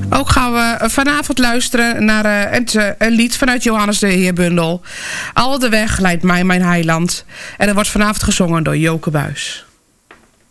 Ook gaan we vanavond luisteren naar een lied vanuit Johannes de Heerbundel. Al de weg leidt mij mijn heiland. En dat wordt vanavond gezongen door Joke Buis.